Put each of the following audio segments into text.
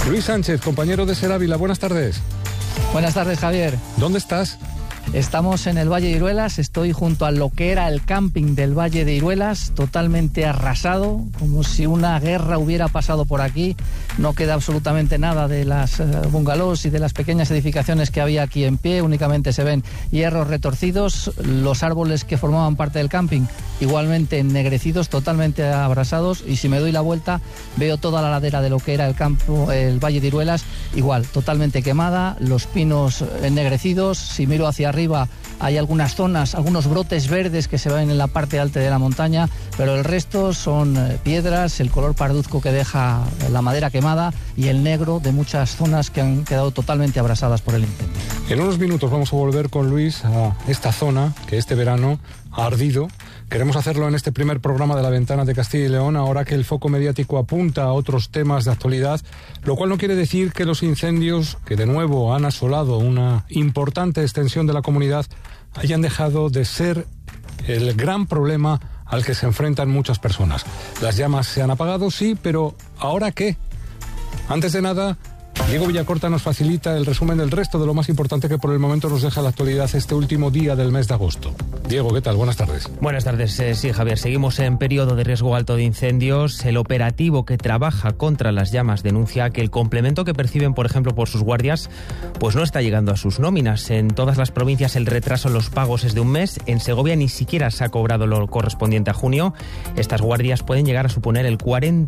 Luis Sánchez, compañero de Ser Ávila, buenas tardes. Buenas tardes, Javier. ¿Dónde estás? Estamos en el Valle de Iruelas, estoy junto a lo que era el camping del Valle de Iruelas, totalmente arrasado, como si una guerra hubiera pasado por aquí. No queda absolutamente nada de las bungalows y de las pequeñas edificaciones que había aquí en pie, únicamente se ven hierros retorcidos, los árboles que formaban parte del camping igualmente ennegrecidos, totalmente abrasados, y si me doy la vuelta veo toda la ladera de lo que era el Valle de Iruelas, igual, totalmente quemada, los pinos ennegrecidos. Si miro hacia arriba hay algunas zonas, algunos brotes verdes que se ven en la parte alta de la montaña, pero el resto son piedras, el color parduzco que deja la madera quemada y el negro de muchas zonas que han quedado totalmente abrasadas por el incendio. En unos minutos vamos a volver con Luis a esta zona que este verano ha ardido. Queremos hacerlo en este primer programa de La Ventana de Castilla y León, ahora que el foco mediático apunta a otros temas de actualidad, lo cual no quiere decir que los incendios, que de nuevo han asolado una importante extensión de la comunidad, hayan dejado de ser el gran problema al que se enfrentan muchas personas. Las llamas se han apagado, sí, pero ¿ahora qué? Antes de nada, Diego Villacorta nos facilita el resumen del resto de lo más importante que por el momento nos deja la actualidad este último día del mes de agosto. Diego, ¿qué tal? Buenas tardes. Buenas tardes. Sí, Javier, seguimos en periodo de riesgo alto de incendios. El operativo que trabaja contra las llamas denuncia que el complemento que perciben, por ejemplo, por sus guardias, pues no está llegando a sus nóminas. En todas las provincias el retraso en los pagos es de un mes. En Segovia ni siquiera se ha cobrado lo correspondiente a junio. Estas guardias pueden llegar a suponer el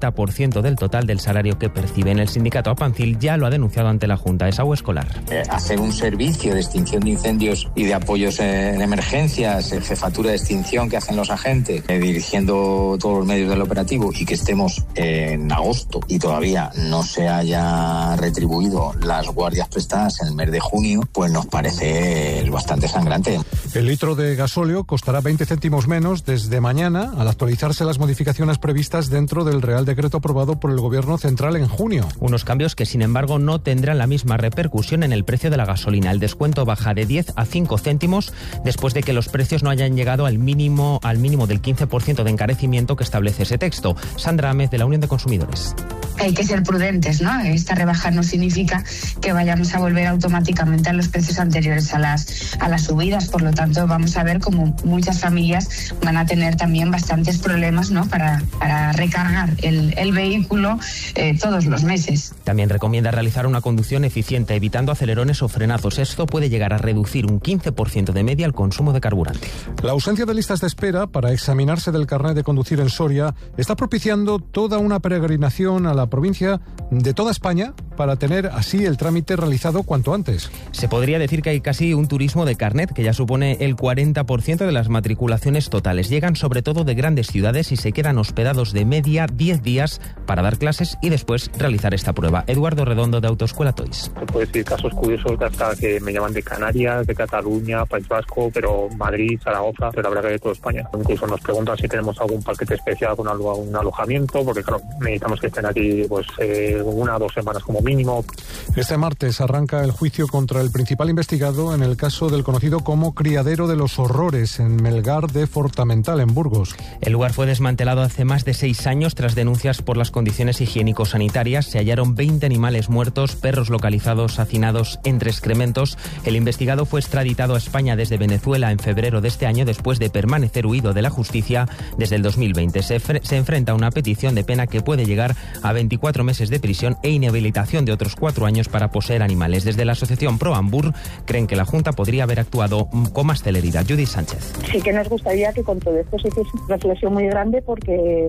40% del total del salario que perciben. El sindicato Apancil ya lo ha denunciado ante la Junta. Esaú Escolar. Hacer un servicio de extinción de incendios y de apoyos en emergencias, jefatura de extinción que hacen los agentes, dirigiendo todos los medios del operativo, y que estemos en agosto y todavía no se haya retribuido las guardias prestadas en el mes de junio, pues nos parece bastante sangrante. El litro de gasóleo costará 20 céntimos menos desde mañana al actualizarse las modificaciones previstas dentro del Real Decreto aprobado por el Gobierno Central en junio. Unos cambios que, sin embargo, no tendrán la misma repercusión en el precio de la gasolina. El descuento baja de 10 a 5 céntimos después de que los precios no hayan llegado al mínimo del 15% de encarecimiento que establece ese texto. Sandra Améz, de la Unión de Consumidores. Hay que ser prudentes, ¿no? Esta rebaja no significa que vayamos a volver automáticamente a los precios anteriores a las subidas. Por lo tanto, vamos a ver cómo muchas familias van a tener también bastantes problemas, ¿no? para recargar el vehículo todos los meses. También recomienda realizar una conducción eficiente, evitando acelerones o frenazos. Esto puede llegar a reducir un 15% de media el consumo de carburante. La ausencia de listas de espera para examinarse del carnet de conducir en Soria está propiciando toda una peregrinación a la provincia de toda España para tener así el trámite realizado cuanto antes. Se podría decir que hay casi un turismo de carnet, que ya supone el 40% de las matriculaciones totales. Llegan sobre todo de grandes ciudades y se quedan hospedados de media 10 días para dar clases y después realizar esta prueba. Eduardo Redondo, de Autoescuela Toys. Se puede decir casos curiosos de hasta que me llaman de Canarias, de Cataluña, País Vasco, pero Madrid, Zaragoza, pero la verdad que de toda España. Incluso nos preguntan si tenemos algún paquete especial con un alojamiento, porque claro, necesitamos que estén aquí pues 1 o 2 semanas como mínimo. Este martes arranca el juicio contra el principal investigado en el caso del conocido como Criadero de los Horrores en Melgar de Fortamental, en Burgos. El lugar fue desmantelado hace más de 6 años tras denuncias por las condiciones higiénico-sanitarias. Se hallaron 20 animales muertos, perros localizados hacinados entre excrementos. El investigado fue extraditado a España desde Venezuela en febrero de este año después de permanecer huido de la justicia desde el 2020. Se enfrenta a una petición de pena que puede llegar a 24 meses de prisión e inhabilitación de otros 4 años para poseer animales. Desde la asociación Pro Ambur creen que la Junta podría haber actuado con más celeridad. Judith Sánchez. Sí que nos gustaría que con todo esto se hiciese una reflexión muy grande, porque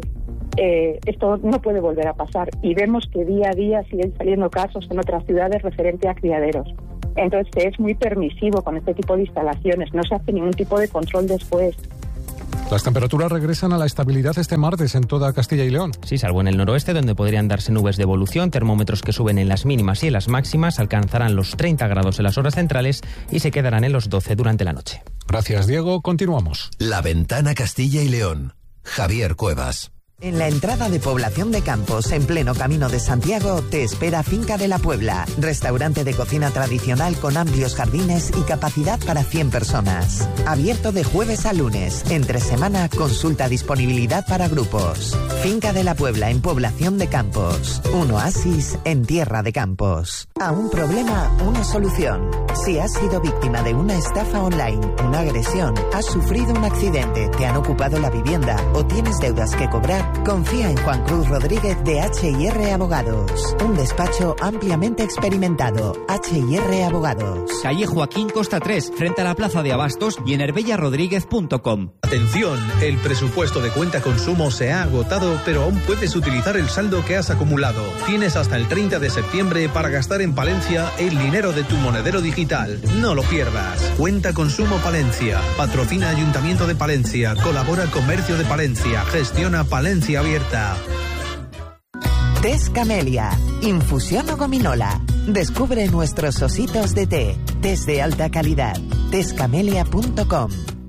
esto no puede volver a pasar, y vemos que día a día siguen saliendo casos en otras ciudades referente a criaderos. Entonces es muy permisivo con este tipo de instalaciones, no se hace ningún tipo de control después. Las temperaturas regresan a la estabilidad este martes en toda Castilla y León. Sí, salvo en el noroeste, donde podrían darse nubes de evolución. Termómetros que suben en las mínimas y en las máximas, alcanzarán los 30 grados en las horas centrales y se quedarán en los 12 durante la noche. Gracias, Diego. Continuamos. La Ventana Castilla y León. Javier Cuevas. En la entrada de Población de Campos, en pleno Camino de Santiago, te espera Finca de la Puebla, restaurante de cocina tradicional con amplios jardines y capacidad para 100 personas. Abierto de jueves a lunes, entre semana consulta disponibilidad para grupos. Finca de la Puebla en Población de Campos, un oasis en tierra de campos. A un problema, una solución. Si has sido víctima de una estafa online, una agresión, has sufrido un accidente, te han ocupado la vivienda o tienes deudas que cobrar, confía en Juan Cruz Rodríguez de H&R Abogados. Un despacho ampliamente experimentado. H&R Abogados. Calle Joaquín Costa 3, frente a la Plaza de Abastos y en herbellarodríguez.com. Atención, el presupuesto de cuenta consumo se ha agotado, pero aún puedes utilizar el saldo que has acumulado. Tienes hasta el 30 de septiembre para gastar en Palencia el dinero de tu monedero digital. No lo pierdas. Cuenta consumo Palencia. Patrocina Ayuntamiento de Palencia. Colabora Comercio de Palencia. Gestiona Palencia Abierta. Tés Camelia, infusión o gominola. Descubre nuestros ositos de té. Tés de alta calidad. Tescamelia.com.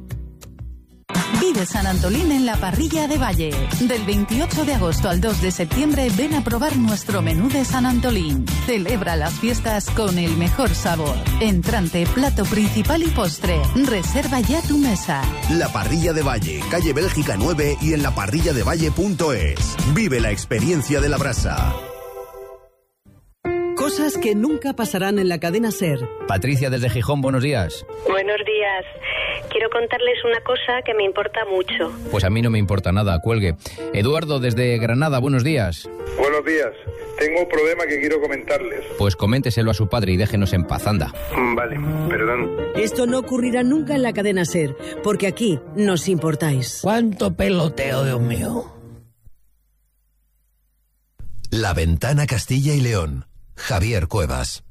Vive San Antolín en la Parrilla de Valle. Del 28 de agosto al 2 de septiembre ven a probar nuestro menú de San Antolín. Celebra las fiestas con el mejor sabor. Entrante, plato principal y postre. Reserva ya tu mesa. La Parrilla de Valle, calle Bélgica 9 y en laparrilladevalle.es. Vive la experiencia de la brasa. Cosas que nunca pasarán en la cadena SER. Patricia desde Gijón, buenos días. Buenos días. Quiero contarles una cosa que me importa mucho. Pues a mí no me importa nada, cuelgue. Eduardo desde Granada, buenos días. Buenos días. Tengo un problema que quiero comentarles. Pues coménteselo a su padre y déjenos en paz, anda. Vale, perdón. Esto no ocurrirá nunca en la cadena SER, porque aquí nos importáis. ¡Cuánto peloteo, Dios mío! La Ventana Castilla y León. Javier Cuevas.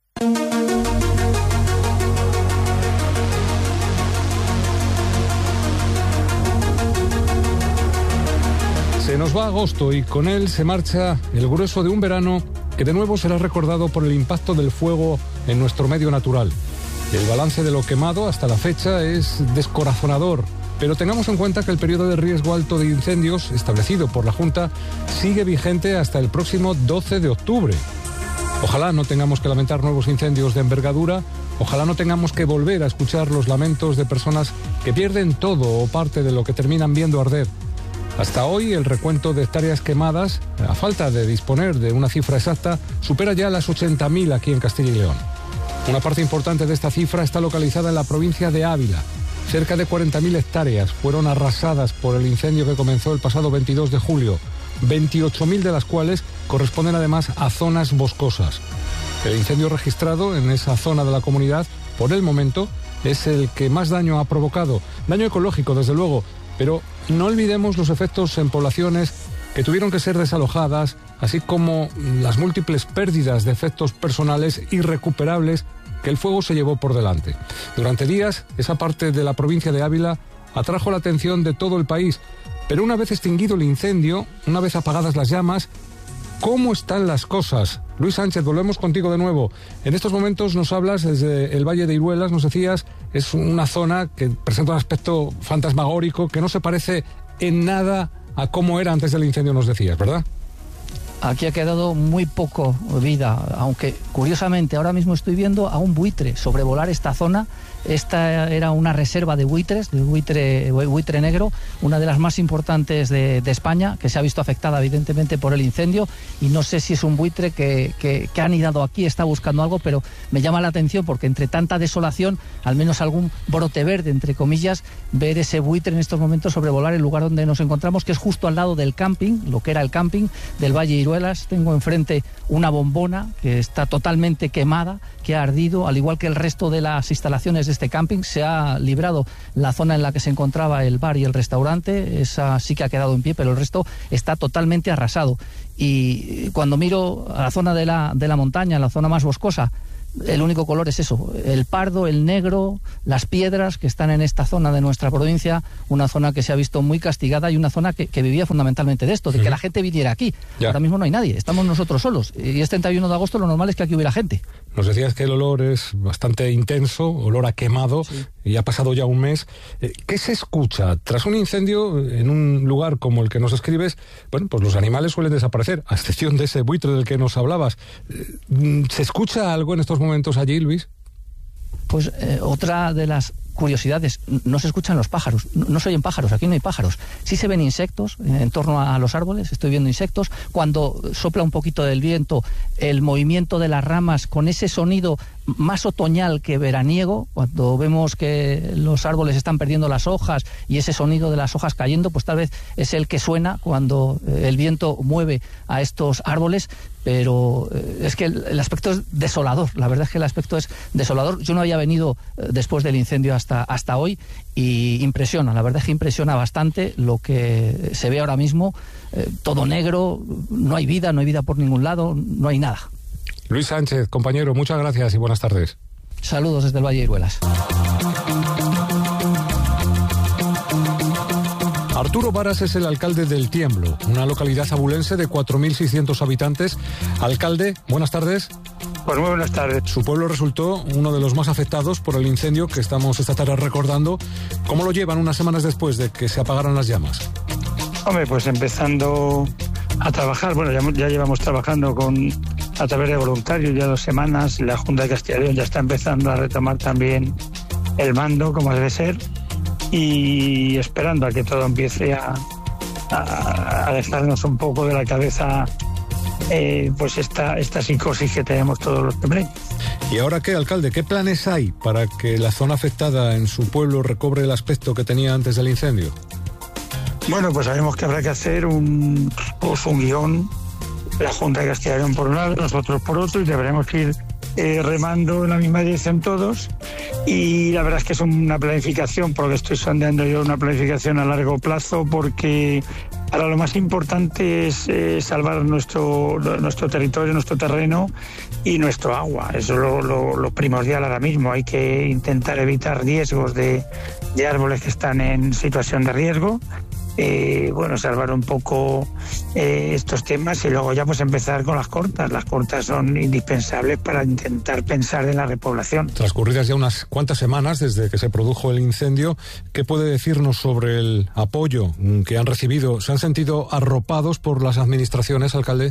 Se nos va agosto y con él se marcha el grueso de un verano que de nuevo será recordado por el impacto del fuego en nuestro medio natural. El balance de lo quemado hasta la fecha es descorazonador, pero tengamos en cuenta que el periodo de riesgo alto de incendios establecido por la Junta sigue vigente hasta el próximo 12 de octubre. Ojalá no tengamos que lamentar nuevos incendios de envergadura, ojalá no tengamos que volver a escuchar los lamentos de personas que pierden todo o parte de lo que terminan viendo arder. Hasta hoy, el recuento de hectáreas quemadas, a falta de disponer de una cifra exacta, supera ya las 80.000 aquí en Castilla y León. Una parte importante de esta cifra está localizada en la provincia de Ávila. Cerca de 40.000 hectáreas fueron arrasadas por el incendio que comenzó el pasado 22 de julio, 28.000 de las cuales corresponden además a zonas boscosas. El incendio registrado en esa zona de la comunidad, por el momento, es el que más daño ha provocado. Daño ecológico, desde luego, pero no olvidemos los efectos en poblaciones que tuvieron que ser desalojadas, así como las múltiples pérdidas de efectos personales irrecuperables que el fuego se llevó por delante. Durante días, esa parte de la provincia de Ávila atrajo la atención de todo el país, pero una vez extinguido el incendio, una vez apagadas las llamas, ¿cómo están las cosas? Luis Sánchez, volvemos contigo de nuevo. En estos momentos nos hablas desde el Valle de Iruelas, nos decías, es una zona que presenta un aspecto fantasmagórico que no se parece en nada a cómo era antes del incendio, nos decías, ¿verdad? Aquí ha quedado muy poco vida, aunque curiosamente ahora mismo estoy viendo a un buitre sobrevolar esta zona. Esta era una reserva de buitres, de buitre negro, una de las más importantes de España, que se ha visto afectada evidentemente por el incendio, y no sé si es un buitre que ha anidado aquí, está buscando algo, pero me llama la atención porque entre tanta desolación, al menos algún brote verde, entre comillas, ver ese buitre en estos momentos sobrevolar el lugar donde nos encontramos, que es justo al lado del camping, lo que era el camping del Valle de Iruelas. Tengo enfrente una bombona que está totalmente quemada, que ha ardido, al igual que el resto de las instalaciones de este camping. Se ha librado la zona en la que se encontraba el bar y el restaurante, esa sí que ha quedado en pie, pero el resto está totalmente arrasado. Y cuando miro a la zona de la montaña, la zona más boscosa, el único color es eso, el pardo, el negro, las piedras que están en esta zona de nuestra provincia, una zona que se ha visto muy castigada y una zona que vivía fundamentalmente de esto, de que la gente viniera aquí. Ya. Ahora mismo no hay nadie, estamos nosotros solos, y es 31 de agosto, lo normal es que aquí hubiera gente. Nos decías que el olor es bastante intenso, olor a quemado, sí. Y ha pasado ya un mes. ¿Qué se escucha? Tras un incendio en un lugar como el que nos describes, bueno, pues los animales suelen desaparecer, a excepción de ese buitre del que nos hablabas. ¿Se escucha algo en estos momentos allí, Luis? Pues otra de las curiosidades, no se escuchan los pájaros, no se oyen pájaros, aquí no hay pájaros. Sí se ven insectos en torno a los árboles, estoy viendo insectos. Cuando sopla un poquito del viento, el movimiento de las ramas con ese sonido más otoñal que veraniego, cuando vemos que los árboles están perdiendo las hojas y ese sonido de las hojas cayendo, pues tal vez es el que suena cuando el viento mueve a estos árboles. Pero es que el aspecto es desolador, la verdad es que el aspecto es desolador. Yo no había venido después del incendio hasta hoy y impresiona, la verdad es que impresiona bastante lo que se ve ahora mismo, todo negro, no hay vida por ningún lado, no hay nada. Luis Sánchez, compañero, muchas gracias y buenas tardes. Saludos desde el Valle de Iruelas. Arturo Varas es el alcalde del Tiemblo, una localidad abulense de 4.600 habitantes. Alcalde, buenas tardes. Pues muy buenas tardes. Su pueblo resultó uno de los más afectados por el incendio que estamos esta tarde recordando. ¿Cómo lo llevan unas semanas después de que se apagaran las llamas? Hombre, pues empezando a trabajar. Bueno, ya llevamos trabajando a través de voluntarios ya 2 semanas. La Junta de Castilla y León ya está empezando a retomar también el mando, como debe ser. Y esperando a que todo empiece a dejarnos un poco de la cabeza pues esta psicosis que tenemos todos los temblores. ¿Y ahora qué, alcalde? ¿Qué planes hay para que la zona afectada en su pueblo recobre el aspecto que tenía antes del incendio? Bueno, pues sabemos que habrá que hacer un guión, la Junta de Castilla y León por un lado, nosotros por otro, y deberemos ir remando en la misma dirección todos. Y la verdad es que es una planificación, por lo que estoy sondeando yo, una planificación a largo plazo, porque ahora lo más importante es salvar nuestro territorio, nuestro terreno y nuestro agua. Eso es lo primordial ahora mismo. Hay que intentar evitar riesgos de árboles que están en situación de riesgo. Salvar un poco estos temas y luego ya pues empezar con las cortas. Las cortas son indispensables para intentar pensar en la repoblación. Transcurridas ya unas cuantas semanas desde que se produjo el incendio, ¿qué puede decirnos sobre el apoyo que han recibido? ¿Se han sentido arropados por las administraciones, alcalde?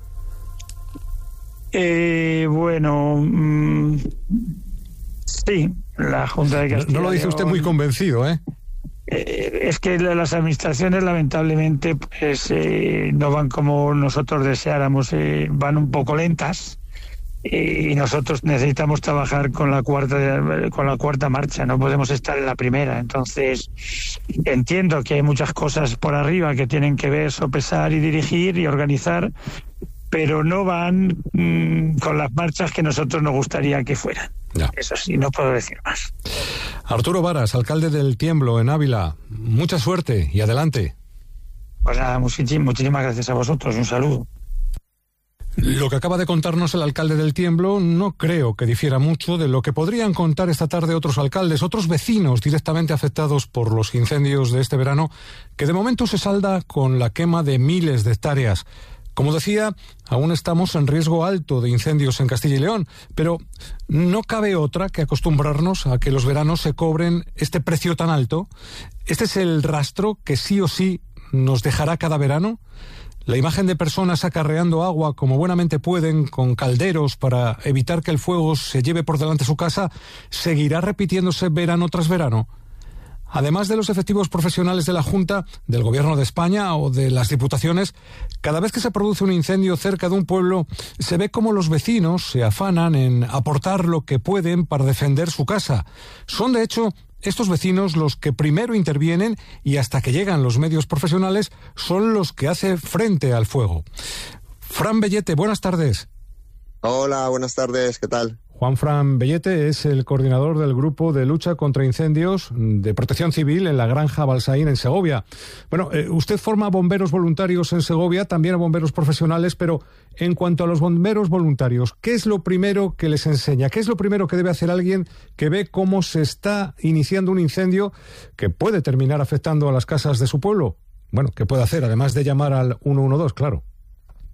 Sí, la Junta de Castilla. No lo dice usted muy convencido, ¿eh? Es que las administraciones lamentablemente pues no van como nosotros deseáramos, van un poco lentas y nosotros necesitamos trabajar con la cuarta marcha, no podemos estar en la primera. Entonces entiendo que hay muchas cosas por arriba que tienen que ver, sopesar y dirigir y organizar, pero no van con las marchas que nosotros nos gustaría que fueran. Ya. Eso sí, no puedo decir más. Arturo Varas, alcalde del Tiemblo en Ávila, mucha suerte y adelante. Pues nada, muchísimas gracias a vosotros, un saludo. Lo que acaba de contarnos el alcalde del Tiemblo no creo que difiera mucho de lo que podrían contar esta tarde otros alcaldes, otros vecinos directamente afectados por los incendios de este verano, que de momento se salda con la quema de miles de hectáreas. Como decía, aún estamos en riesgo alto de incendios en Castilla y León, pero no cabe otra que acostumbrarnos a que los veranos se cobren este precio tan alto. Este es el rastro que sí o sí nos dejará cada verano. La imagen de personas acarreando agua como buenamente pueden con calderos para evitar que el fuego se lleve por delante su casa seguirá repitiéndose verano tras verano. Además de los efectivos profesionales de la Junta, del Gobierno de España o de las Diputaciones, cada vez que se produce un incendio cerca de un pueblo, se ve cómo los vecinos se afanan en aportar lo que pueden para defender su casa. Son, de hecho, estos vecinos los que primero intervienen y hasta que llegan los medios profesionales son los que hacen frente al fuego. Fran Bellete, buenas tardes. Hola, buenas tardes, ¿qué tal? Juanfran Bellete es el coordinador del Grupo de Lucha contra Incendios de Protección Civil en la Granja Balsaín, en Segovia. Bueno, usted forma bomberos voluntarios en Segovia, también a bomberos profesionales, pero en cuanto a los bomberos voluntarios, ¿qué es lo primero que les enseña? ¿Qué es lo primero que debe hacer alguien que ve cómo se está iniciando un incendio que puede terminar afectando a las casas de su pueblo? Bueno, ¿qué puede hacer, además de llamar al 112, claro?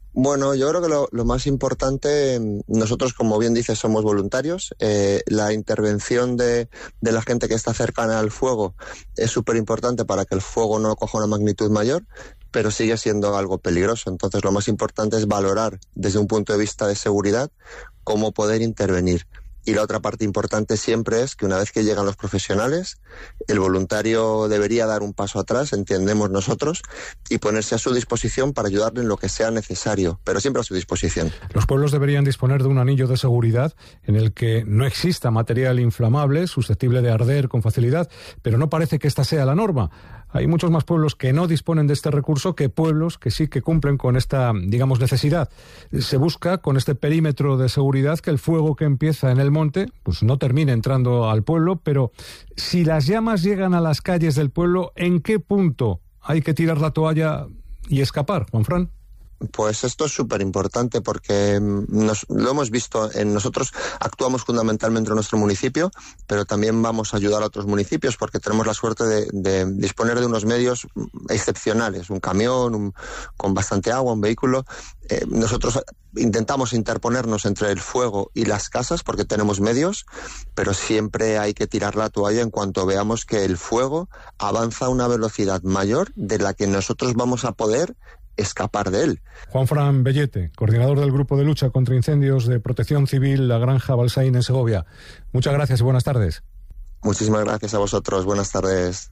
Bueno, yo creo que lo más importante, nosotros, como bien dices, somos voluntarios. La intervención de la gente que está cercana al fuego es súper importante para que el fuego no coja una magnitud mayor, pero sigue siendo algo peligroso. Entonces, lo más importante es valorar desde un punto de vista de seguridad cómo poder intervenir. Y la otra parte importante siempre es que una vez que llegan los profesionales, el voluntario debería dar un paso atrás, entendemos nosotros, y ponerse a su disposición para ayudarle en lo que sea necesario, pero siempre a su disposición. Los pueblos deberían disponer de un anillo de seguridad en el que no exista material inflamable susceptible de arder con facilidad, pero no parece que esta sea la norma. Hay muchos más pueblos que no disponen de este recurso que pueblos que sí que cumplen con esta, digamos, necesidad. Se busca con este perímetro de seguridad que el fuego que empieza en el monte pues no termine entrando al pueblo, pero si las llamas llegan a las calles del pueblo, ¿en qué punto hay que tirar la toalla y escapar, Juanfran? Pues esto es súper importante porque lo hemos visto. Nosotros actuamos fundamentalmente en nuestro municipio, pero también vamos a ayudar a otros municipios porque tenemos la suerte de disponer de unos medios excepcionales, un camión, con bastante agua, un vehículo. Nosotros intentamos interponernos entre el fuego y las casas porque tenemos medios, pero siempre hay que tirar la toalla en cuanto veamos que el fuego avanza a una velocidad mayor de la que nosotros vamos a poder escapar de él. Juanfran Bellete, coordinador del Grupo de Lucha contra Incendios de Protección Civil La Granja Balsaín en Segovia. Muchas gracias y buenas tardes. Muchísimas gracias a vosotros. Buenas tardes.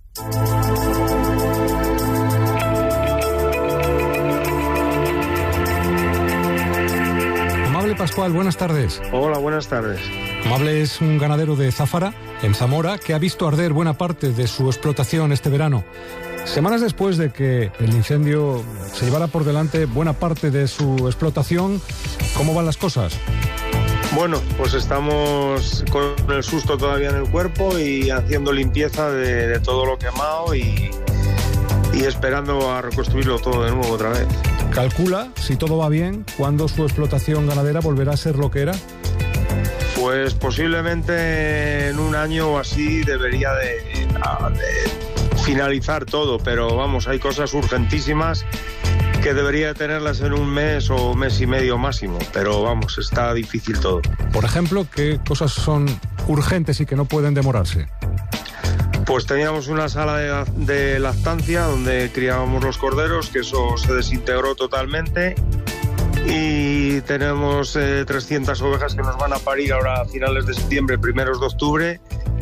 Amable Pascual, buenas tardes. Hola, buenas tardes. Amable es un ganadero de Záfara, en Zamora, que ha visto arder buena parte de su explotación este verano. Semanas después de que el incendio se llevara por delante buena parte de su explotación, ¿cómo van las cosas? Bueno, pues estamos con el susto todavía en el cuerpo y haciendo limpieza de todo lo quemado y esperando a reconstruirlo todo de nuevo otra vez. ¿Calcula, si todo va bien, cuándo su explotación ganadera volverá a ser lo que era? Pues posiblemente en un año o así debería de finalizar todo, pero vamos, hay cosas urgentísimas que debería tenerlas en un mes o mes y medio máximo, pero vamos, está difícil todo. Por ejemplo, ¿qué cosas son urgentes y que no pueden demorarse? Pues teníamos una sala de lactancia donde criábamos los corderos, que eso se desintegró totalmente, y tenemos 300 ovejas que nos van a parir ahora a finales de septiembre, primeros de octubre,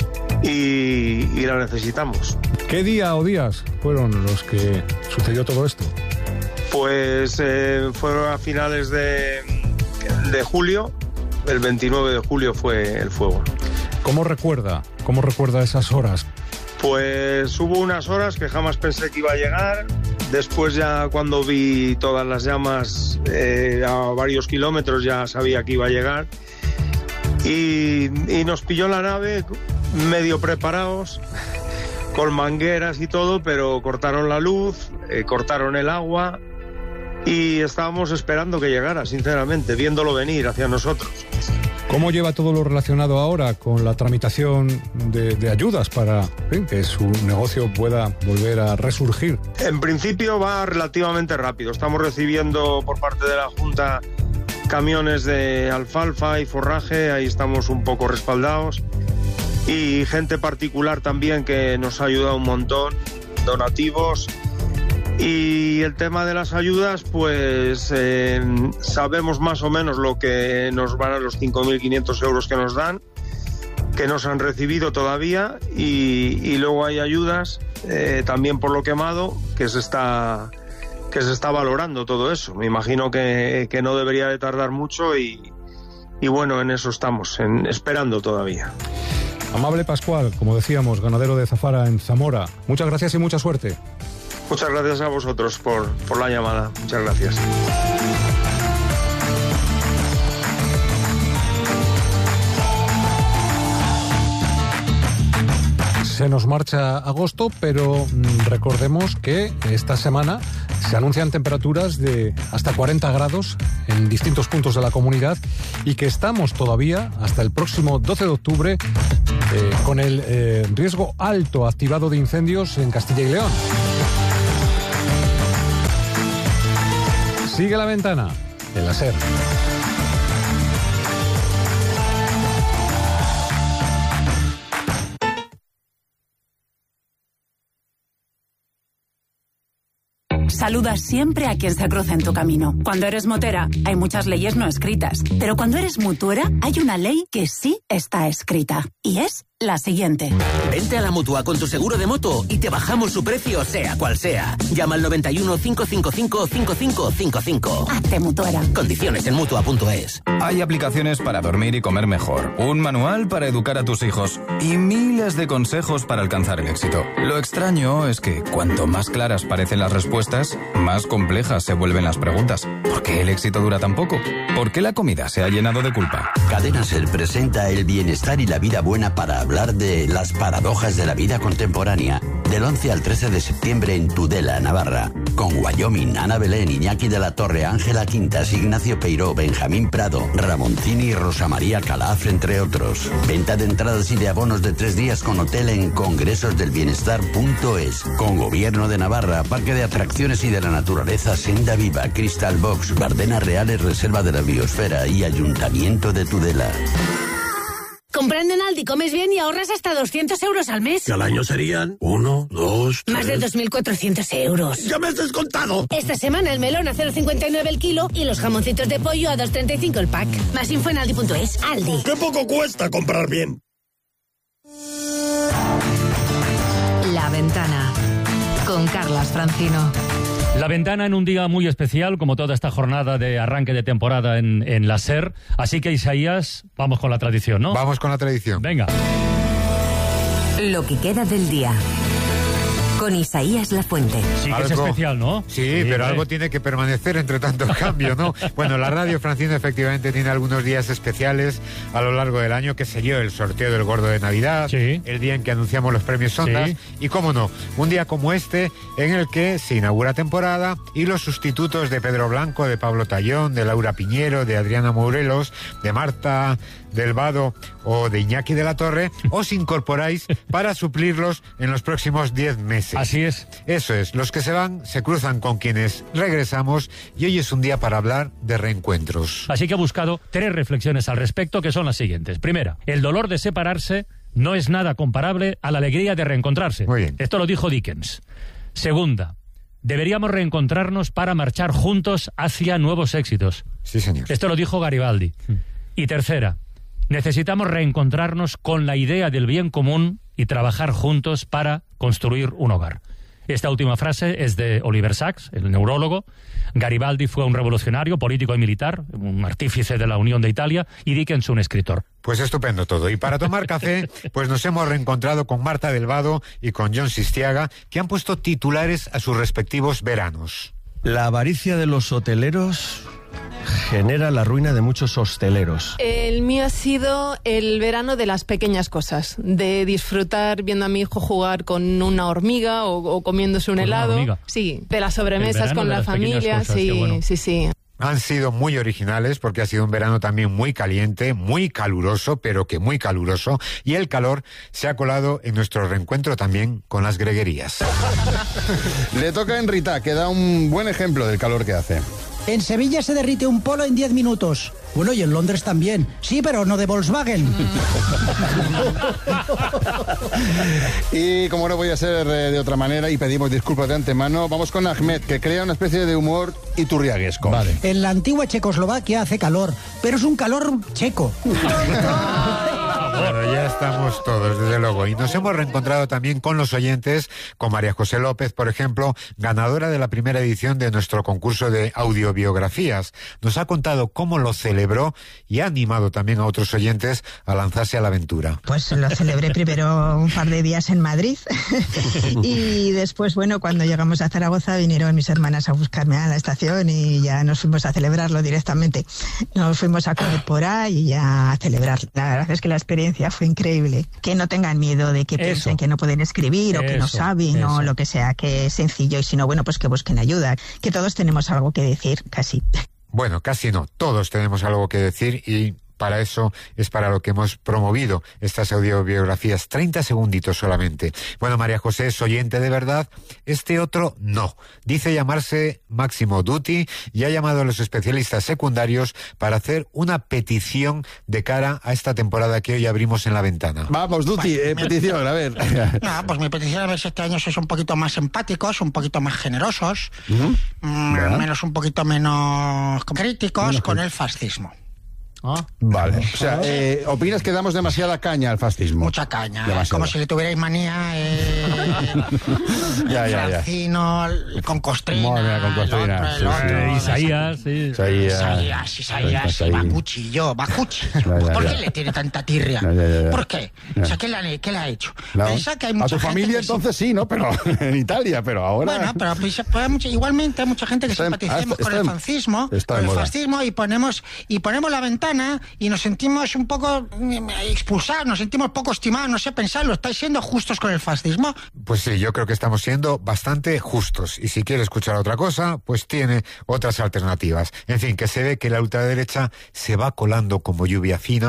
y la necesitamos. ¿Qué día o días fueron los que sucedió todo esto? Pues fueron a finales de julio, el 29 de julio fue el fuego. ¿Cómo recuerda esas horas? Pues hubo unas horas que jamás pensé que iba a llegar. Después ya cuando vi todas las llamas a varios kilómetros ya sabía que iba a llegar. Y nos pilló la nave medio preparados, con mangueras y todo, pero cortaron la luz, cortaron el agua y estábamos esperando que llegara, sinceramente, viéndolo venir hacia nosotros. ¿Cómo lleva todo lo relacionado ahora con la tramitación de ayudas para que su negocio pueda volver a resurgir? En principio va relativamente rápido. Estamos recibiendo por parte de la Junta camiones de alfalfa y forraje, ahí estamos un poco respaldados. Y gente particular también que nos ha ayudado un montón, donativos. Y el tema de las ayudas, pues sabemos más o menos lo que nos van a los 5.500 euros que nos dan, que no se han recibido todavía, y luego hay ayudas también por lo quemado que se está valorando todo eso. Me imagino que no debería de tardar mucho y bueno, en eso estamos, esperando todavía. Amable Pascual, como decíamos, ganadero de Záfara en Zamora. Muchas gracias y mucha suerte. Muchas gracias a vosotros por la llamada. Muchas gracias. Se nos marcha agosto, pero recordemos que esta semana se anuncian temperaturas de hasta 40 grados en distintos puntos de la comunidad y que estamos todavía hasta el próximo 12 de octubre con el riesgo alto activado de incendios en Castilla y León. Sigue La Ventana. en la SER. Saludas siempre a quien se cruza en tu camino. Cuando eres motera, hay muchas leyes no escritas. Pero cuando eres mutuera, hay una ley que sí está escrita. Y es la siguiente. Vente a la Mutua con tu seguro de moto y te bajamos su precio, sea cual sea. Llama al 91 555 5555. Hazte mutuera. Condiciones en Mutua.es. Hay aplicaciones para dormir y comer mejor, un manual para educar a tus hijos y miles de consejos para alcanzar el éxito. Lo extraño es que cuanto más claras parecen las respuestas, más complejas se vuelven las preguntas. ¿Por qué el éxito dura tan poco? ¿Por qué la comida se ha llenado de culpa? Cadena SER presenta el bienestar y la vida buena para hablar de las paradojas de la vida contemporánea. Del 11 al 13 de septiembre en Tudela, Navarra. Con Wyoming, Ana Belén, Iñaki de la Torre, Ángela Quintas, Ignacio Peiró, Benjamín Prado, Ramoncini y Rosa María Calaf, entre otros. Venta de entradas y de abonos de 3 días con hotel en congresosdelbienestar.es. Con Gobierno de Navarra, Parque de Atracciones y de la Naturaleza, Senda Viva, Crystal Box, Bardenas Reales, Reserva de la Biosfera y Ayuntamiento de Tudela. Comprando en Aldi comes bien y ahorras hasta 200 euros al mes. Que al año serían 1, 2, 3... Más de 2.400 euros. ¡Ya me has descontado! Esta semana el melón a 0,59 el kilo y los jamoncitos de pollo a 2,35 el pack. Más info en Aldi.es. Aldi. ¡Qué poco cuesta comprar bien! La Ventana, con Carlas Francino. La Ventana en un día muy especial, como toda esta jornada de arranque de temporada en la SER. Así que, Isaías, vamos con la tradición, ¿no? Vamos con la tradición. Venga. Lo que queda del día. Con Isaías Lafuente. Sí que es especial, ¿no? Sí, pero algo tiene que permanecer entre tanto cambio, ¿no? Bueno, la radio, Francino, efectivamente tiene algunos días especiales a lo largo del año, que sería el sorteo del Gordo de Navidad, el día en que anunciamos los premios Ondas, y cómo no, un día como este en el que se inaugura temporada y los sustitutos de Pedro Blanco, de Pablo Tallón, de Laura Piñero, de Adriana Morelos, de Marta del Vado o de Iñaki de la Torre, os incorporáis para suplirlos en los próximos 10 meses. Así es. Eso es, los que se van se cruzan con quienes regresamos y hoy es un día para hablar de reencuentros. Así que he buscado 3 reflexiones al respecto, que son las siguientes. Primera, el dolor de separarse no es nada comparable a la alegría de reencontrarse. Muy bien. Esto lo dijo Dickens. Segunda, deberíamos reencontrarnos para marchar juntos hacia nuevos éxitos. Sí, señor. Esto lo dijo Garibaldi. Y tercera, necesitamos reencontrarnos con la idea del bien común y trabajar juntos para construir un hogar. Esta última frase es de Oliver Sacks, el neurólogo. Garibaldi fue un revolucionario, político y militar, un artífice de la Unión de Italia, y Dickens un escritor. Pues estupendo todo. Y para tomar café, pues nos hemos reencontrado con Marta del Vado y con John Sistiaga, que han puesto titulares a sus respectivos veranos. La avaricia de los hoteleros genera la ruina de muchos hosteleros. El mío ha sido el verano de las pequeñas cosas, de disfrutar viendo a mi hijo jugar con una hormiga o comiéndose un helado. Sí, de las sobremesas con la familia. Sí, bueno. Sí. Han sido muy originales porque ha sido un verano también muy caliente, muy caluroso, pero que muy caluroso, y el calor se ha colado en nuestro reencuentro también con las greguerías. Le toca a Enrita, que da un buen ejemplo del calor que hace. En Sevilla se derrite un polo en 10 minutos. Bueno, y en Londres también. Sí, pero no de Volkswagen. Y como no voy a ser de otra manera, y pedimos disculpas de antemano, vamos con Ahmed, que crea una especie de humor iturriaguesco. Vale. En la antigua Checoslovaquia hace calor, pero es un calor checo. Bueno, ya estamos todos, desde luego. Y nos hemos reencontrado también con los oyentes, con María José López, por ejemplo, ganadora de la primera edición de nuestro concurso de audiobiografías. Nos ha contado cómo lo celebró y ha animado también a otros oyentes a lanzarse a la aventura. Pues lo celebré primero un par de días en Madrid y después, bueno, cuando llegamos a Zaragoza vinieron mis hermanas a buscarme a la estación y ya nos fuimos a celebrarlo directamente. Nos fuimos a comer por ahí y ya a celebrar. La verdad es que la experiencia fue increíble. Que no tengan miedo de que piensen que no pueden escribir o que no saben o lo que sea, que es sencillo, y si no, bueno, pues que busquen ayuda, que todos tenemos algo que decir, casi. Bueno, casi no, todos tenemos algo que decir y para eso es para lo que hemos promovido estas audiobiografías. 30 segunditos solamente. Bueno, María José es oyente de verdad, este otro no. Dice llamarse Máximo Dutti y ha llamado a los especialistas secundarios para hacer una petición de cara a esta temporada que hoy abrimos en La Ventana. Vamos, Dutti, petición, a ver. No, pues mi petición a ver si este año sois un poquito más empáticos, un poquito más generosos, un poquito menos críticos con el fascismo. Vale, o sea, ¿opinas que damos demasiada caña al fascismo? Mucha caña, demasiada. Como si le tuvierais manía Francino, con Costrina, Isaías, va cuchillo. ¿Por qué le tiene tanta tirria? ¿Por qué? O sea, ¿qué le ha hecho? Pensa que hay mucha a tu familia entonces sí, ¿no? Pero en Italia, pero ahora... Bueno, pero igualmente hay mucha gente que simpaticemos con el fascismo, y ponemos La Ventana y nos sentimos un poco expulsados, nos sentimos poco estimados, no sé pensarlo. ¿Estáis siendo justos con el fascismo? Pues sí, yo creo que estamos siendo bastante justos. Y si quiere escuchar otra cosa, pues tiene otras alternativas. En fin, que se ve que la ultraderecha se va colando como lluvia fina.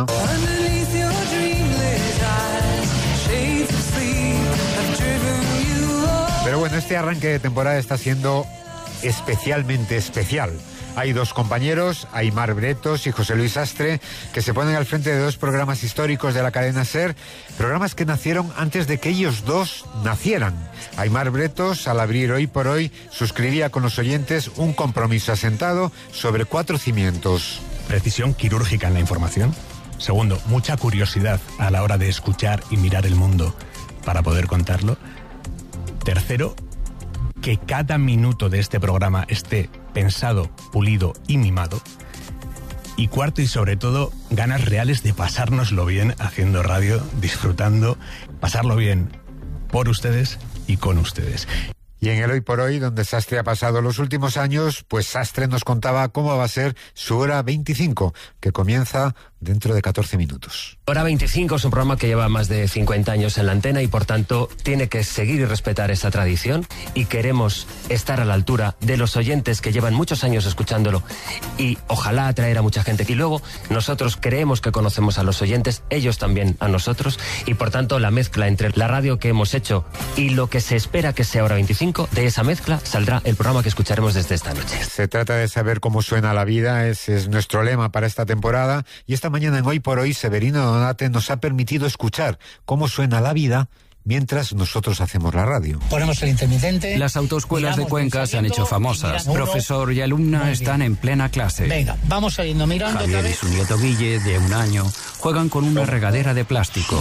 Pero bueno, este arranque de temporada está siendo especialmente especial. Hay dos compañeros, Aimar Bretos y José Luis Sastre, que se ponen al frente de dos programas históricos de la cadena SER, programas que nacieron antes de que ellos dos nacieran. Aimar Bretos, al abrir Hoy por Hoy, suscribía con los oyentes un compromiso asentado sobre 4 cimientos. Precisión quirúrgica en la información. Segundo, mucha curiosidad a la hora de escuchar y mirar el mundo para poder contarlo. Tercero, que cada minuto de este programa esté pensado, pulido y mimado. Y cuarto y sobre todo, ganas reales de pasárnoslo bien haciendo radio, disfrutando, pasarlo bien por ustedes y con ustedes. Y en el Hoy por Hoy, donde Sastre ha pasado los últimos años, pues Sastre nos contaba cómo va a ser su hora 25, que comienza dentro de 14 minutos. Hora 25 es un programa que lleva más de 50 años en la antena y por tanto tiene que seguir y respetar esa tradición, y queremos estar a la altura de los oyentes que llevan muchos años escuchándolo y ojalá atraer a mucha gente. Y luego nosotros creemos que conocemos a los oyentes, ellos también a nosotros, y por tanto la mezcla entre la radio que hemos hecho y lo que se espera que sea Hora 25, de esa mezcla saldrá el programa que escucharemos desde esta noche. Se trata de saber cómo suena la vida, ese es nuestro lema para esta temporada, y esta mañana en Hoy por Hoy Severino Donate nos ha permitido escuchar cómo suena la vida mientras nosotros hacemos la radio. Ponemos el intermitente. Las autoescuelas de Cuenca se han hecho famosas. Profesor y alumna están en plena clase. Venga, vamos saliendo mirando. Javier y su nieto Guille, de 1 año, juegan con una regadera de plástico.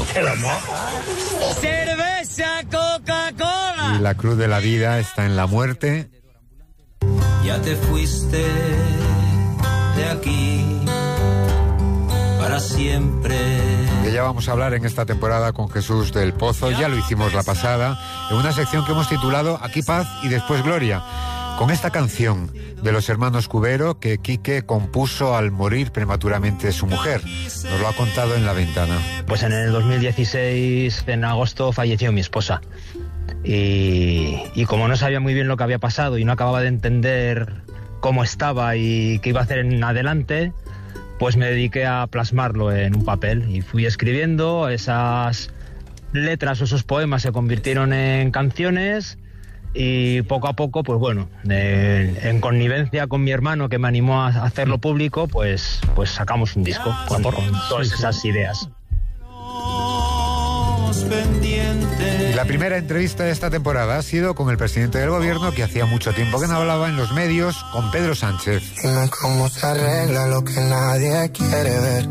¡Cerveza, Coca-Cola! Y la cruz de la vida está en la muerte. Ya te fuiste de aquí para siempre. Que ya vamos a hablar en esta temporada con Jesús del Pozo, ya lo hicimos la pasada, en una sección que hemos titulado Aquí paz y después gloria, con esta canción de los hermanos Cubero que Quique compuso al morir prematuramente su mujer. Nos lo ha contado en La Ventana. Pues en el 2016, en agosto, falleció mi esposa. Y como no sabía muy bien lo que había pasado y no acababa de entender cómo estaba y qué iba a hacer en adelante, pues me dediqué a plasmarlo en un papel y fui escribiendo. Esas letras o esos poemas se convirtieron en canciones y poco a poco, pues bueno, en connivencia con mi hermano, que me animó a hacerlo público, pues sacamos un disco con todas esas ideas. La primera entrevista de esta temporada ha sido con el presidente del gobierno, que hacía mucho tiempo que no hablaba en los medios, con Pedro Sánchez. Dime cómo se arregla lo que nadie quiere ver.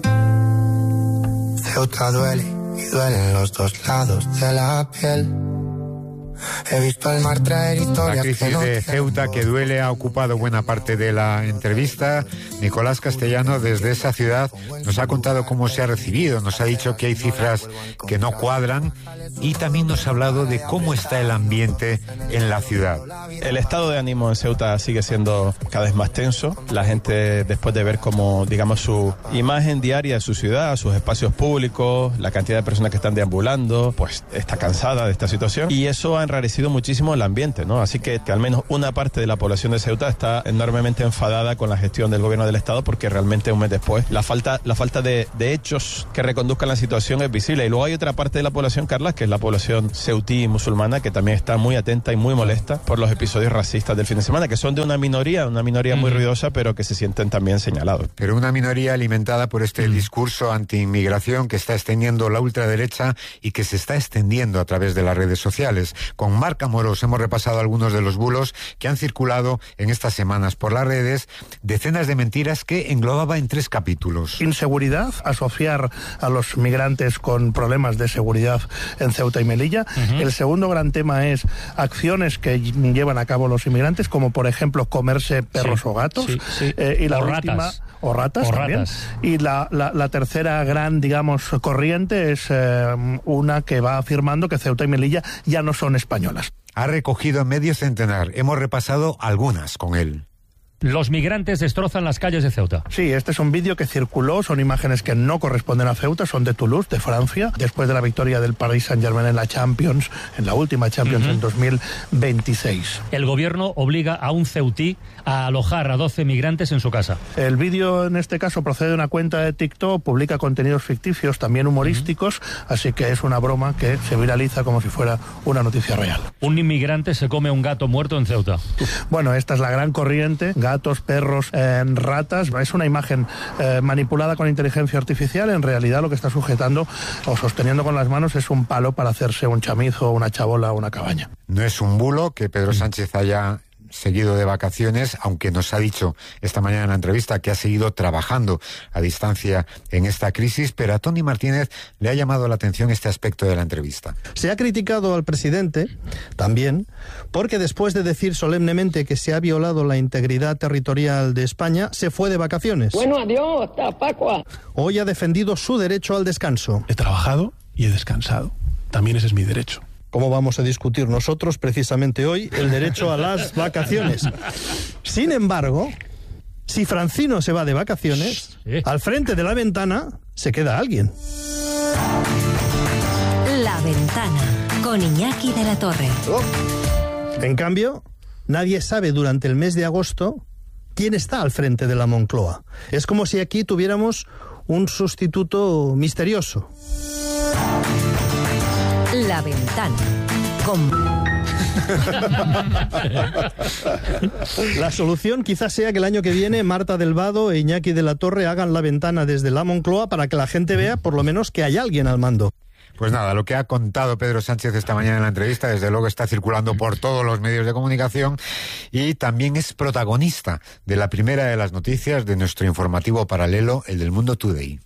Ceuta duele y duelen los dos lados de la piel. He visto el mar traer historias. La crisis de Ceuta, que duele, ha ocupado buena parte de la entrevista. Nicolás Castellano, desde esa ciudad, nos ha contado cómo se ha recibido, nos ha dicho que hay cifras que no cuadran y también nos ha hablado de cómo está el ambiente en la ciudad. El estado de ánimo en Ceuta sigue siendo cada vez más tenso. La gente, después de ver cómo, digamos, su imagen diaria de su ciudad, sus espacios públicos, la cantidad de personas que están deambulando, pues está cansada de esta situación, y eso ha enrarecido muchísimo el ambiente, ¿no? Así que al menos una parte de la población de Ceuta está enormemente enfadada con la gestión del gobierno del Estado, porque realmente un mes después la falta de hechos que reconduzcan la situación es visible. Y luego hay otra parte de la población, Carla, que es la población ceutí musulmana, que también está muy atenta y muy molesta por los episodios racistas del fin de semana, que son de una minoría muy ruidosa, pero que se sienten también señalados. Pero una minoría alimentada por este discurso anti-inmigración que está extendiendo la ultraderecha y que se está extendiendo a través de las redes sociales. Con Marc Amorós hemos repasado algunos de los bulos que han circulado en estas semanas por las redes, decenas de mentiras que englobaba en 3 capítulos. Inseguridad, asociar a los migrantes con problemas de seguridad en Ceuta y Melilla. El segundo gran tema es acciones que llevan a cabo los inmigrantes, como por ejemplo comerse perros o gatos. Y la última... O ratas también. Y la tercera gran, digamos, corriente es una que va afirmando que Ceuta y Melilla ya no son españolas. Ha recogido medio centenar. Hemos repasado algunas con él. Los migrantes destrozan las calles de Ceuta. Sí, este es un vídeo que circuló, son imágenes que no corresponden a Ceuta, son de Toulouse, de Francia, después de la victoria del Paris Saint-Germain en la Champions, en la última Champions en 2026. El gobierno obliga a un ceutí a alojar a 12 migrantes en su casa. El vídeo, en este caso, procede de una cuenta de TikTok, publica contenidos ficticios, también humorísticos, así que es una broma que se viraliza como si fuera una noticia real. Un inmigrante se come un gato muerto en Ceuta. Bueno, esta es la gran corriente. Gatos, perros, ratas. Es una imagen manipulada con inteligencia artificial. En realidad lo que está sujetando o sosteniendo con las manos es un palo para hacerse un chamizo, una chabola o una cabaña. No es un bulo que Pedro Sánchez haya seguido de vacaciones, aunque nos ha dicho esta mañana en la entrevista que ha seguido trabajando a distancia en esta crisis, pero a Tony Martínez le ha llamado la atención este aspecto de la entrevista. Se ha criticado al presidente también porque después de decir solemnemente que se ha violado la integridad territorial de España, se fue de vacaciones. Bueno, adiós, hasta Pascua. Hoy ha defendido su derecho al descanso. He trabajado y he descansado. También ese es mi derecho. ¿Cómo vamos a discutir nosotros precisamente hoy el derecho a las vacaciones? Sin embargo, si Francino se va de vacaciones, al frente de la ventana se queda alguien. La Ventana, con Iñaki de la Torre. En cambio, nadie sabe durante el mes de agosto quién está al frente de la Moncloa. Es como si aquí tuviéramos un sustituto misterioso. La Ventana. Con... La solución quizás sea que el año que viene Marta del Vado e Iñaki de la Torre hagan La Ventana desde la Moncloa para que la gente vea por lo menos que hay alguien al mando. Pues nada, lo que ha contado Pedro Sánchez esta mañana en la entrevista, desde luego está circulando por todos los medios de comunicación y también es protagonista de la primera de las noticias de nuestro informativo paralelo, el del Mundo Today.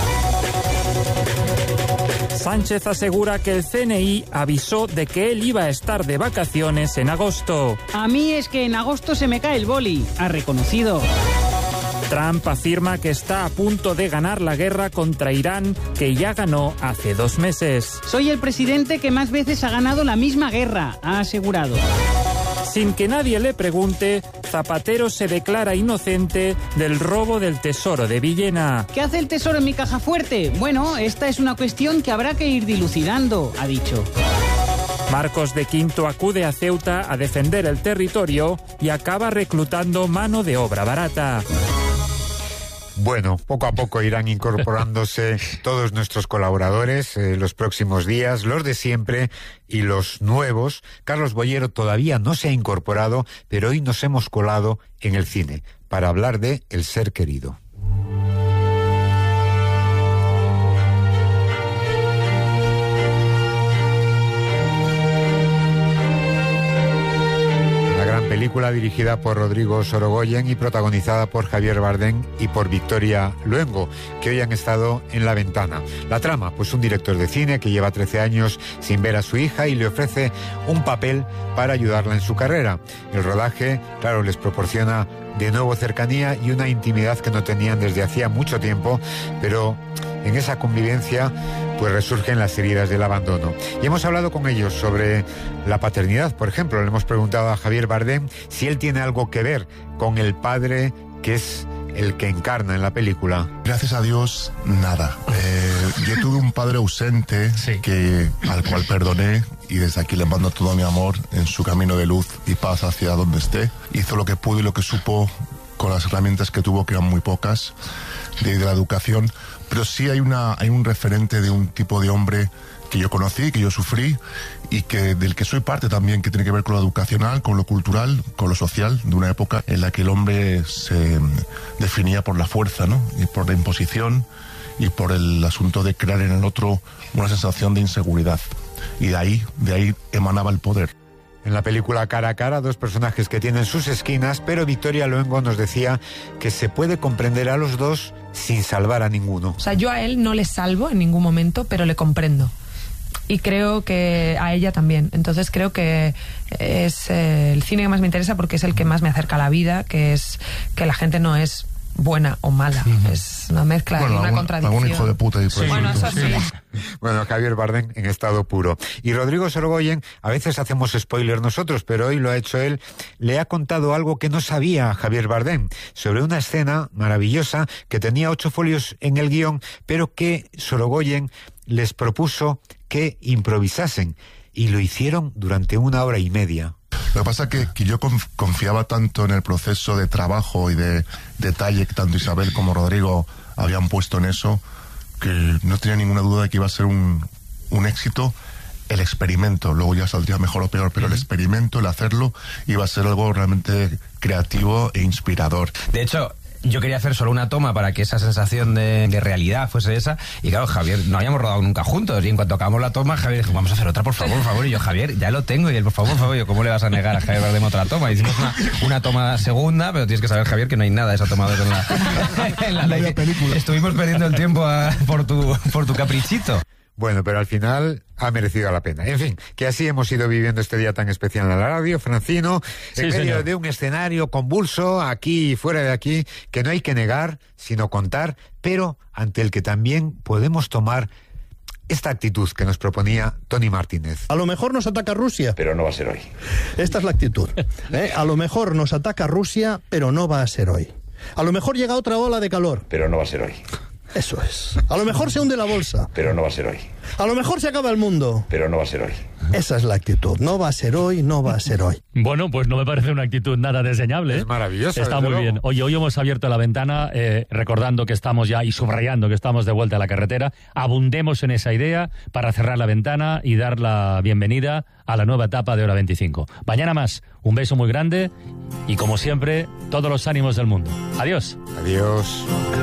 Sánchez asegura que el CNI avisó de que él iba a estar de vacaciones en agosto. A mí es que en agosto se me cae el boli, ha reconocido. Trump afirma que está a punto de ganar la guerra contra Irán, que ya ganó hace 2 meses. Soy el presidente que más veces ha ganado la misma guerra, ha asegurado. Sin que nadie le pregunte, Zapatero se declara inocente del robo del tesoro de Villena. ¿Qué hace el tesoro en mi caja fuerte? Bueno, esta es una cuestión que habrá que ir dilucidando, ha dicho. Marcos de Quinto acude a Ceuta a defender el territorio y acaba reclutando mano de obra barata. Bueno, poco a poco irán incorporándose todos nuestros colaboradores los próximos días, los de siempre y los nuevos. Carlos Bollero todavía no se ha incorporado, pero hoy nos hemos colado en el cine para hablar de El ser querido. Película dirigida por Rodrigo Sorogoyen y protagonizada por Javier Bardem y por Victoria Luengo, que hoy han estado en La Ventana. La trama, pues un director de cine que lleva 13 años sin ver a su hija y le ofrece un papel para ayudarla en su carrera. El rodaje, claro, les proporciona de nuevo cercanía y una intimidad que no tenían desde hacía mucho tiempo, pero en esa convivencia pues resurgen las heridas del abandono. Y hemos hablado con ellos sobre la paternidad, por ejemplo. Le hemos preguntado a Javier Bardem si él tiene algo que ver con el padre que es el que encarna en la película. Gracias a Dios, nada. Yo tuve un padre ausente al cual perdoné y desde aquí le mando todo mi amor en su camino de luz y paz hacia donde esté. Hizo lo que pudo y lo que supo con las herramientas que tuvo, que eran muy pocas, de la educación, pero sí hay un referente de un tipo de hombre que yo conocí, que yo sufrí y del que soy parte también, que tiene que ver con lo educacional, con lo cultural, con lo social, de una época en la que el hombre se definía por la fuerza, ¿no? Y por la imposición y por el asunto de crear en el otro una sensación de inseguridad. Y de ahí emanaba el poder. En la película Cara a Cara, dos personajes que tienen sus esquinas, pero Victoria Luengo nos decía que se puede comprender a los dos sin salvar a ninguno. O sea, yo a él no le salvo en ningún momento, pero le comprendo. Y creo que a ella también. Entonces creo que es el cine que más me interesa porque es el que más me acerca a la vida, que es que la gente no es buena o mala. Es una mezcla, bueno, una contradicción. Algún hijo de puta y por bueno, eso sí. Bueno, Javier Bardem en estado puro. Y Rodrigo Sorogoyen, a veces hacemos spoiler nosotros, pero hoy lo ha hecho él, le ha contado algo que no sabía Javier Bardem, sobre una escena maravillosa que tenía 8 folios en el guión, pero que Sorogoyen les propuso que improvisasen, y lo hicieron durante 1 hora y media. Lo que pasa es que yo confiaba tanto en el proceso de trabajo y de detalle que tanto Isabel como Rodrigo habían puesto en eso, que no tenía ninguna duda de que iba a ser un éxito el experimento. Luego ya saldría mejor o peor, pero el experimento, el hacerlo, iba a ser algo realmente creativo e inspirador. De hecho, yo quería hacer solo una toma para que esa sensación de realidad fuese esa, y claro, Javier, no habíamos rodado nunca juntos, y en cuanto acabamos la toma, Javier dijo, vamos a hacer otra, por favor, y yo, Javier, ya lo tengo, y él, por favor, yo, ¿cómo le vas a negar a Javier Bardem otra toma? Hicimos una toma segunda, pero tienes que saber, Javier, que no hay nada de esa toma en la ley. Estuvimos perdiendo el tiempo por tu caprichito. Bueno, pero al final ha merecido la pena. En fin, que así hemos ido viviendo este día tan especial en la radio, Francino, en medio de un escenario convulso, aquí y fuera de aquí, que no hay que negar, sino contar, pero ante el que también podemos tomar esta actitud que nos proponía Tony Martínez. A lo mejor nos ataca Rusia, pero no va a ser hoy. Esta es la actitud. A lo mejor nos ataca Rusia, pero no va a ser hoy. A lo mejor llega otra ola de calor, pero no va a ser hoy. Eso es. A lo mejor se hunde la bolsa, pero no va a ser hoy. A lo mejor se acaba el mundo, pero no va a ser hoy. Esa es la actitud. No va a ser hoy, no va a ser hoy. Bueno, pues no me parece una actitud nada desdeñable. Es maravillosa. Está muy bien. Oye, hoy hemos abierto la ventana recordando que estamos ya y subrayando que estamos de vuelta a la carretera. Abundemos en esa idea para cerrar la ventana y dar la bienvenida a la nueva etapa de Hora 25. Mañana más. Un beso muy grande y, como siempre, todos los ánimos del mundo. Adiós. Adiós.